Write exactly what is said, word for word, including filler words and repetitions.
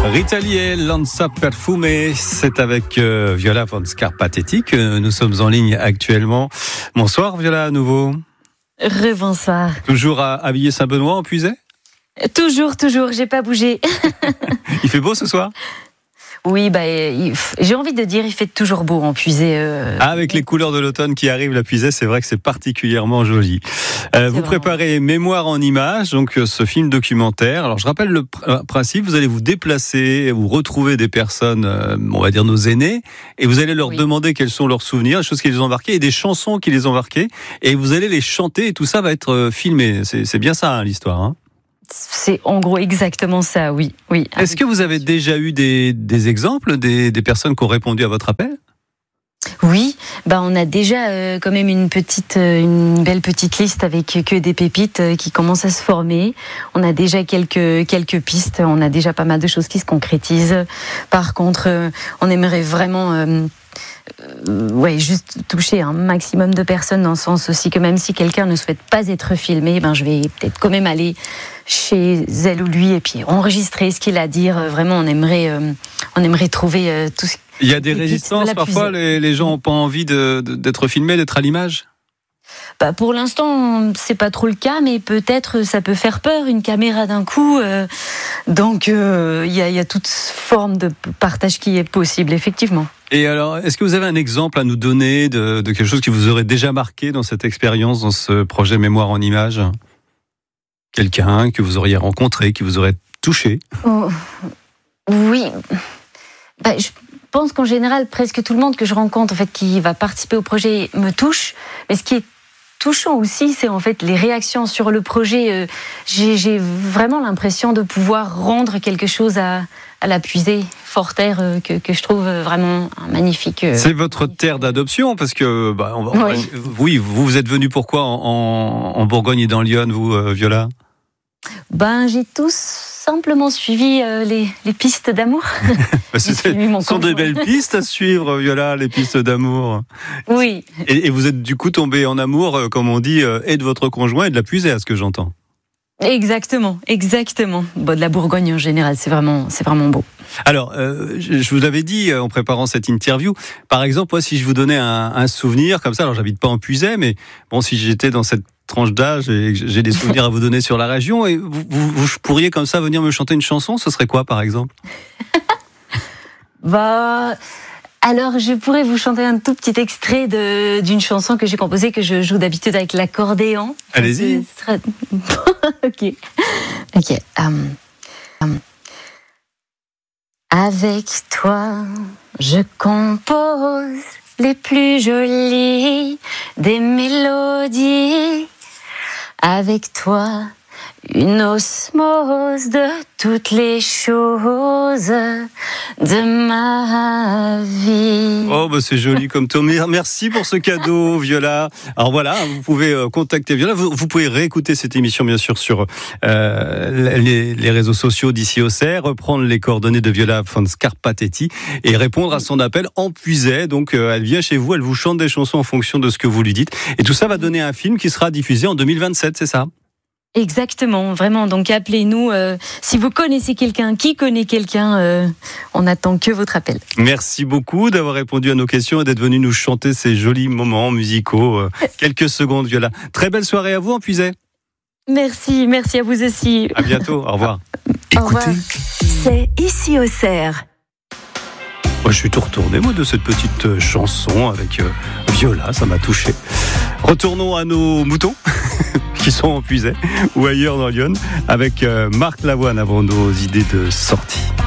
Rita Lee, Lanza Perfume, c'est avec euh, Viola von Scarpatetti que nous sommes en ligne actuellement. Bonsoir Viola à nouveau. Rebonsoir. Toujours à habiller Saint-Benoît en Puisay ? Toujours, toujours, j'ai pas bougé. Il fait beau ce soir ? Oui, bah, il, j'ai envie de dire, il fait toujours beau en Puisay. Euh... Ah, avec les couleurs de l'automne qui arrivent, la Puisay, c'est vrai que c'est particulièrement joli. Euh, vous vraiment... préparez Mémoire en images, donc euh, ce film documentaire. Alors, je rappelle le pr- principe, vous allez vous déplacer, vous retrouver des personnes, euh, on va dire nos aînés, et vous allez leur oui. demander quels sont leurs souvenirs, les choses qui les ont marqués, et des chansons qui les ont marqués, et vous allez les chanter, et tout ça va être euh, filmé. C'est, c'est bien ça, hein, l'histoire, hein. C'est en gros exactement ça, oui. oui. Est-ce que vous avez déjà eu des, des exemples, des, des personnes qui ont répondu à votre appel ? Oui, bah on a déjà euh, quand même une petite, euh, une belle petite liste avec que des pépites euh, qui commencent à se former. On a déjà quelques quelques pistes, on a déjà pas mal de choses qui se concrétisent. Par contre, euh, on aimerait vraiment euh, Euh, ouais, juste toucher un maximum de personnes, dans le sens aussi que même si quelqu'un ne souhaite pas être filmé, ben je vais peut-être quand même aller chez elle ou lui et puis enregistrer ce qu'il a à dire. Vraiment, on aimerait, euh, on aimerait trouver euh, tout ce. Il y a des résistances parfois. Les, les gens n'ont pas envie de, de, d'être filmés, d'être à l'image. Bah pour l'instant, c'est pas trop le cas, mais peut-être ça peut faire peur, une caméra d'un coup. Euh, donc, il euh, y, y a toute forme de partage qui est possible, effectivement. Et alors, est-ce que vous avez un exemple à nous donner de, de quelque chose qui vous aurait déjà marqué dans cette expérience, dans ce projet Mémoire en images ? Quelqu'un que vous auriez rencontré, qui vous aurait touché ? Oh, oui. Bah, je pense qu'en général, presque tout le monde que je rencontre, en fait, qui va participer au projet, me touche. Mais ce qui est touchant aussi, c'est en fait les réactions sur le projet. J'ai, j'ai vraiment l'impression de pouvoir rendre quelque chose à, à la Puisay, fort terre que, que je trouve vraiment magnifique. C'est votre terre d'adoption, parce que bah, on va, oui. oui, vous vous êtes venu pourquoi en, en, en Bourgogne et dans Lyon, vous, euh, Viola ? Ben, j'ai tous simplement suivi euh, les, les pistes d'amour. Ce sont des belles pistes à suivre, Viola, les pistes d'amour. Oui. Et, et vous êtes du coup tombé en amour, euh, comme on dit, euh, et de votre conjoint et de la Puisay, à ce que j'entends. Exactement, exactement. Bon, de la Bourgogne en général, c'est vraiment, c'est vraiment beau. Alors, euh, je, je vous avais dit en préparant cette interview, par exemple, moi, si je vous donnais un, un souvenir comme ça, alors j'habite pas en Puisay, mais bon, si j'étais dans cette tranche d'âge et que j'ai des souvenirs à vous donner sur la région, et vous, vous, vous pourriez comme ça venir me chanter une chanson, ce serait quoi, par exemple ? Bah... Alors, je pourrais vous chanter un tout petit extrait de, d'une chanson que j'ai composée, que je joue d'habitude avec l'accordéon. Allez-y. Ce sera... ok. Ok. Um, um. Avec toi, je compose les plus jolies des mélodies. Avec toi, une osmose de toutes les choses de ma vie. Oh, bah c'est joli comme tout. Merci pour ce cadeau, Viola. Alors voilà, vous pouvez contacter Viola. Vous, vous pouvez réécouter cette émission, bien sûr, sur euh, les, les réseaux sociaux d'Ici Auxerre, reprendre les coordonnées de Viola von Scarpatetti et répondre à son appel en Puisay. Donc, euh, elle vient chez vous, elle vous chante des chansons en fonction de ce que vous lui dites. Et tout ça va donner un film qui sera diffusé en deux mille vingt-sept, c'est ça ? Exactement, vraiment. Donc appelez-nous euh, si vous connaissez quelqu'un qui connaît quelqu'un. Euh, on n'attend que votre appel. Merci beaucoup d'avoir répondu à nos questions et d'être venu nous chanter ces jolis moments musicaux. Euh, quelques secondes, Viola. Très belle soirée à vous en Puisay. Merci, merci à vous aussi. À bientôt. Au revoir. Au revoir. Écoutez, c'est Ici Auxerre. Moi, je suis tout retourné, moi, de cette petite chanson avec euh, Viola, ça m'a touché. Retournons à nos moutons, qui sont en Puisay, ou ailleurs dans Lyon, avec euh, Marc Lavoine avant nos idées de sortie.